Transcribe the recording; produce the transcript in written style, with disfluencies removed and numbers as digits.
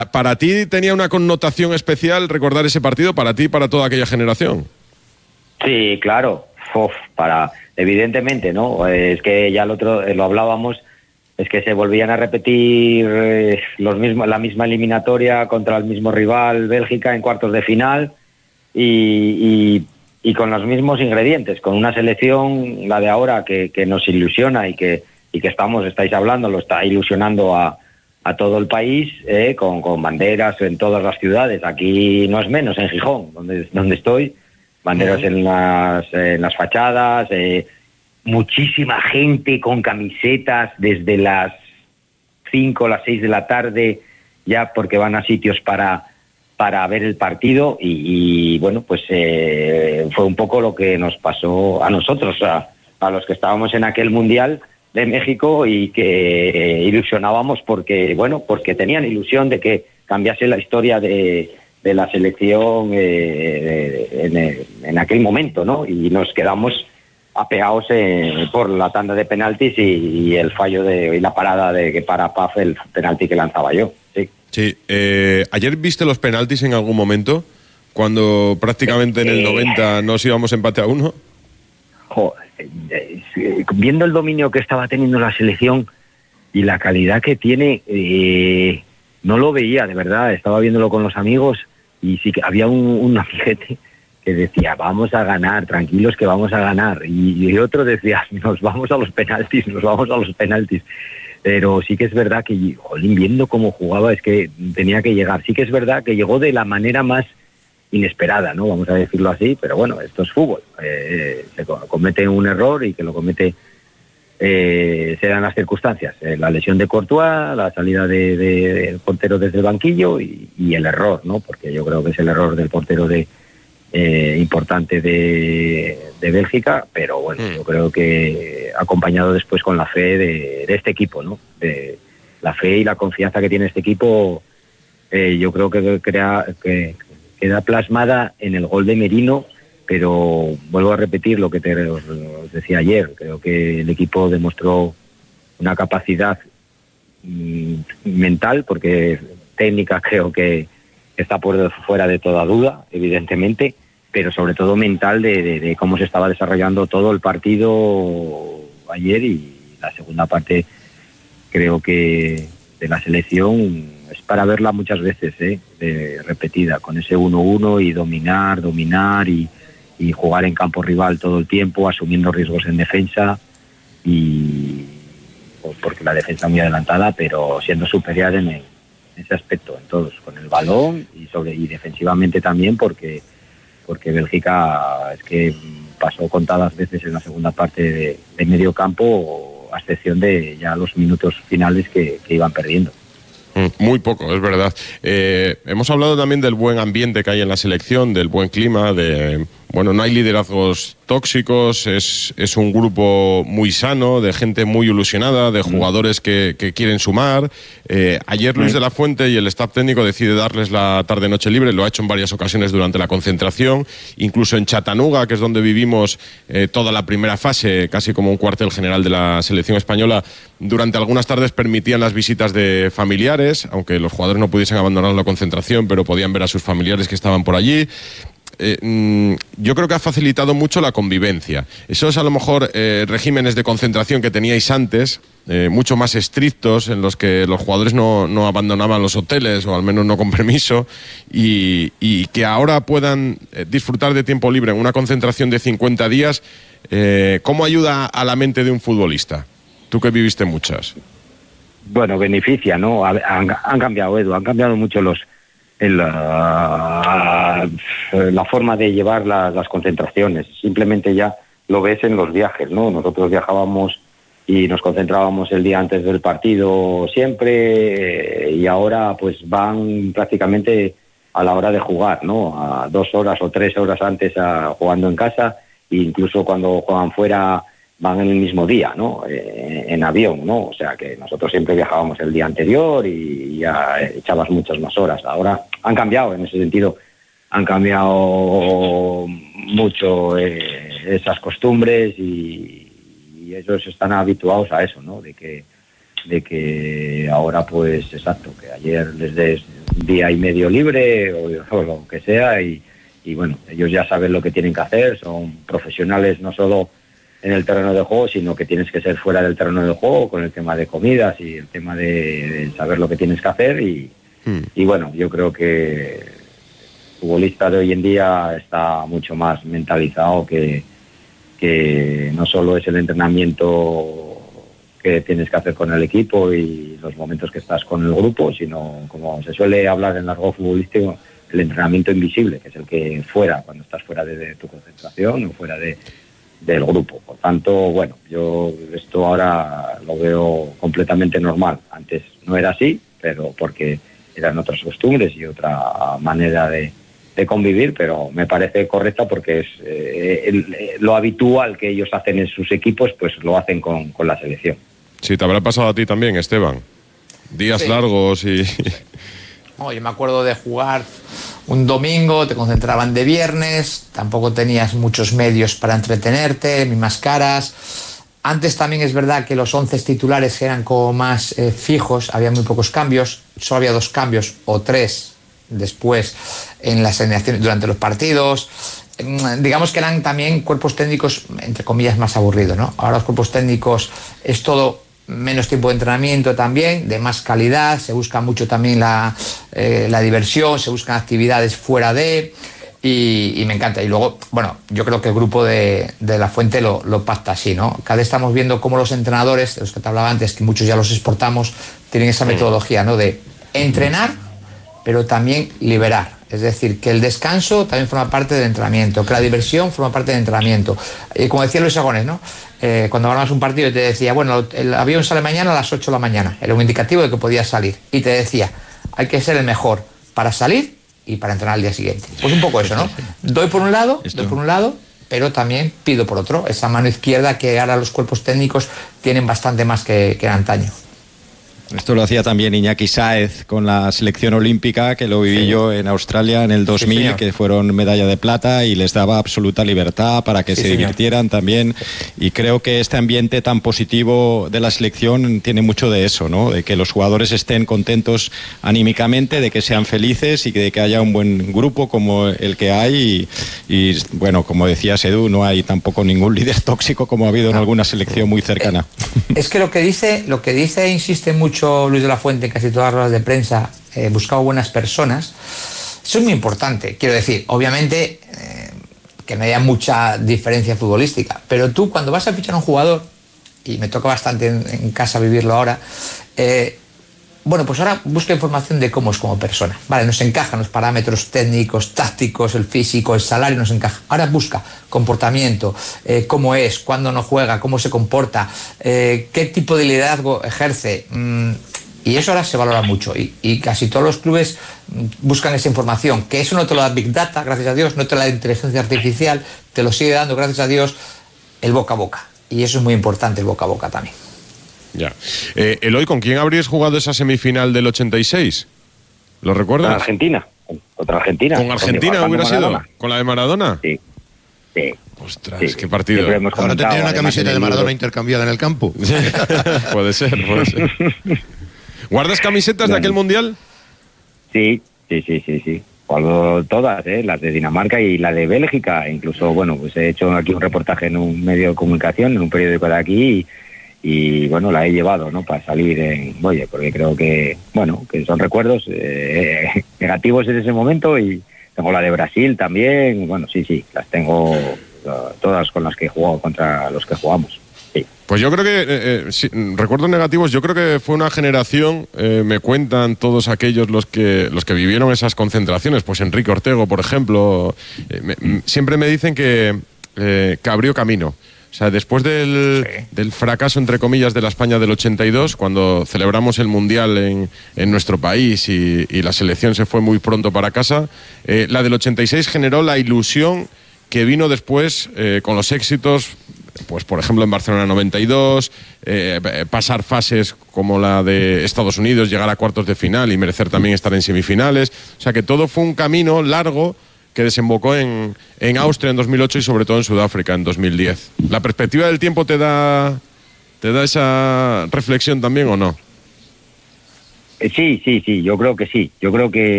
¿Para ti tenía una connotación especial recordar ese partido, para ti y para toda aquella generación? Sí, claro. Evidentemente, ¿no? Es que ya lo hablábamos, es que se volvían a repetir la misma eliminatoria contra el mismo rival, Bélgica, en cuartos de final, y con los mismos ingredientes, con una selección, la de ahora, que nos ilusiona y que estáis hablando, lo está ilusionando a todo el país, con banderas en todas las ciudades. Aquí no es menos, en Gijón, donde estoy, banderas en las fachadas, muchísima gente con camisetas desde las 5 o las 6 de la tarde, ya porque van a sitios para ver el partido, y bueno, pues fue un poco lo que nos pasó a nosotros, a los que estábamos en aquel Mundial de México, y que ilusionábamos porque tenían ilusión de que cambiase la historia de la selección en aquel momento, ¿no? Y nos quedamos apeados por la tanda de penaltis y el fallo y la parada de que para Paf, el penalti que lanzaba yo. Sí. ¿Ayer viste los penaltis en algún momento? Cuando prácticamente en el 90 nos íbamos empate a 1. Viendo el dominio que estaba teniendo la selección y la calidad que tiene, no lo veía, de verdad. Estaba viéndolo con los amigos y sí que había un amiguete que decía, vamos a ganar, tranquilos que vamos a ganar. Y otro decía, nos vamos a los penaltis. Pero sí que es verdad que, jolín, viendo cómo jugaba, es que tenía que llegar. Sí que es verdad que llegó de la manera más inesperada, ¿no? Vamos a decirlo así, pero bueno, esto es fútbol. Se comete un error, y que lo comete se dan las circunstancias. La lesión de Courtois, la salida del portero desde el banquillo y el error, ¿no? Porque yo creo que es el error del portero importante de Bélgica, pero bueno, yo creo que acompañado después con la fe de este equipo, ¿no? De la fe y la confianza que tiene este equipo, yo creo que queda plasmada en el gol de Merino, pero vuelvo a repetir lo que os decía ayer. Creo que el equipo demostró una capacidad mental, porque técnica creo que está por fuera de toda duda, evidentemente, pero sobre todo mental de cómo se estaba desarrollando todo el partido ayer, y la segunda parte creo que de la selección es para verla muchas veces, repetida, con ese 1-1 y dominar y jugar en campo rival todo el tiempo, asumiendo riesgos en defensa, y porque la defensa muy adelantada, pero siendo superior en ese aspecto, en todos, con el balón y defensivamente también, porque Bélgica es que pasó contadas veces en la segunda parte de medio campo, a excepción de ya los minutos finales que iban perdiendo. Muy poco, es verdad. Hemos hablado también del buen ambiente que hay en la selección, del buen clima, no hay liderazgos tóxicos, es un grupo muy sano, de gente muy ilusionada, de jugadores que quieren sumar. Ayer Luis de la Fuente y el staff técnico decide darles la tarde-noche libre, lo ha hecho en varias ocasiones durante la concentración, incluso en Chattanooga, que es donde vivimos toda la primera fase, casi como un cuartel general de la selección española. Durante algunas tardes permitían las visitas de familiares, aunque los jugadores no pudiesen abandonar la concentración, pero podían ver a sus familiares que estaban por allí. Yo creo que ha facilitado mucho la convivencia. Esos a lo mejor regímenes de concentración que teníais antes, mucho más estrictos, en los que los jugadores no abandonaban los hoteles, o al menos no con permiso, y que ahora puedan disfrutar de tiempo libre en una concentración de 50 días, ¿cómo ayuda a la mente de un futbolista? Tú que viviste muchas. Bueno, beneficia, ¿no? Han cambiado, Edu, han cambiado mucho la forma de llevar las concentraciones. Simplemente ya lo ves en los viajes, ¿no? Nosotros viajábamos y nos concentrábamos el día antes del partido siempre, y ahora pues van prácticamente a la hora de jugar, ¿no? A 2 horas o 3 horas antes jugando en casa, e incluso cuando juegan fuera van en el mismo día, ¿no? En avión, ¿no? O sea que nosotros siempre viajábamos el día anterior y ya echabas muchas más horas. Ahora han cambiado en ese sentido, han cambiado mucho esas costumbres, y ellos están habituados a eso, ¿no? De que de que ahora pues exacto, que ayer les des un día y medio libre o lo que sea y bueno, ellos ya saben lo que tienen que hacer, son profesionales no solo en el terreno de juego, sino que tienes que ser fuera del terreno de juego con el tema de comidas y el tema de saber lo que tienes que hacer y bueno, yo creo que el futbolista de hoy en día está mucho más mentalizado que no solo es el entrenamiento que tienes que hacer con el equipo y los momentos que estás con el grupo, sino como se suele hablar en largo futbolístico, el entrenamiento invisible, que es el que cuando estás fuera de tu concentración o fuera del grupo. Por tanto, bueno, yo esto ahora lo veo completamente normal. Antes no era así, pero porque eran otras costumbres y otra manera de convivir, pero me parece correcta porque es lo habitual que ellos hacen en sus equipos, pues lo hacen con la selección. Sí, te habrá pasado a ti también, Esteban. Días largos y... Oh, yo me acuerdo de jugar un domingo, te concentraban de viernes, tampoco tenías muchos medios para entretenerte, mismas caras. Antes también es verdad que los 11 titulares eran como más fijos, había muy pocos cambios, solo había 2 cambios o 3 después en las alineaciones durante los partidos. Digamos que eran también cuerpos técnicos, entre comillas, más aburridos, ¿no? Ahora los cuerpos técnicos es todo menos tiempo de entrenamiento también, de más calidad, se busca mucho también la diversión, se buscan actividades fuera y me encanta. Y luego, bueno, yo creo que el grupo de La Fuente lo pacta así, ¿no? Cada vez estamos viendo cómo los entrenadores, de los que te hablaba antes, que muchos ya los exportamos, tienen esa metodología, ¿no? De entrenar, pero también liberar. Es decir, que el descanso también forma parte del entrenamiento, que la diversión forma parte del entrenamiento. Como decía Luis Agones, ¿no? Cuando ganabas un partido y te decía, bueno, el avión sale mañana a las 8 de la mañana. Era un indicativo de que podías salir. Y te decía, hay que ser el mejor para salir y para entrenar al día siguiente. Pues un poco eso, ¿no? Doy por un lado, pero también pido por otro. Esa mano izquierda que ahora los cuerpos técnicos tienen bastante más que antaño. Esto lo hacía también Iñaki Sáez con la selección olímpica, que lo viví yo en Australia en el 2000, que fueron medalla de plata y les daba absoluta libertad para que se divirtieran también. Y creo que este ambiente tan positivo de la selección tiene mucho de eso, ¿no? De que los jugadores estén contentos anímicamente, de que sean felices y de que haya un buen grupo como el que hay. Y bueno, como decías, Edu, no hay tampoco ningún líder tóxico como ha habido en alguna selección muy cercana. Es que lo que dice insiste mucho Luis de la Fuente en casi todas las ruedas de prensa, buscado buenas personas. Eso es muy importante. Quiero decir, obviamente que no haya mucha diferencia futbolística, pero tú cuando vas a fichar a un jugador, y me toca bastante en casa vivirlo ahora, bueno, pues ahora busca información de cómo es como persona. Vale, nos encajan los parámetros técnicos, tácticos, el físico, el salario nos encaja. Ahora busca comportamiento, cómo es, cuándo no juega, cómo se comporta, qué tipo de liderazgo ejerce. Y eso ahora se valora mucho. Y casi todos los clubes buscan esa información, que eso no te lo da Big Data, gracias a Dios, no te lo da inteligencia artificial, te lo sigue dando, gracias a Dios, el boca a boca. Y eso es muy importante, el boca a boca también. Ya. Eloy, ¿con quién habrías jugado esa semifinal del 86? ¿Lo recuerdas? Contra Argentina. ¿Con Argentina hubiera sido? ¿Con la de Maradona? Sí. Ostras, qué partido. Ahora te tiene una camiseta de Maradona intercambiada en el campo. Puede ser. ¿Guardas camisetas de aquel mundial? Sí. Guardo todas, las de Dinamarca y la de Bélgica. Incluso, bueno, pues he hecho aquí un reportaje en un medio de comunicación, en un periódico de aquí y bueno, la he llevado, ¿no? Para salir en Oye, porque creo que, bueno, que son recuerdos negativos en ese momento. Y tengo la de Brasil también. Bueno, sí, las tengo todas con las que he jugado contra los que jugamos. Sí. Pues yo creo que, recuerdos negativos, yo creo que fue una generación, me cuentan todos aquellos los que vivieron esas concentraciones, pues Enrique Ortego, por ejemplo, siempre me dicen que abrió camino. O sea, después del fracaso, entre comillas, de la España del 82, cuando celebramos el Mundial en nuestro país y la selección se fue muy pronto para casa, la del 86 generó la ilusión que vino después con los éxitos, pues por ejemplo en Barcelona 92, pasar fases como la de Estados Unidos, llegar a cuartos de final y merecer también estar en semifinales. O sea que todo fue un camino largo que desembocó en Austria en 2008 y sobre todo en Sudáfrica en 2010. ¿La perspectiva del tiempo te da ¿Te da esa reflexión también o no? Sí, yo creo que sí. Yo creo que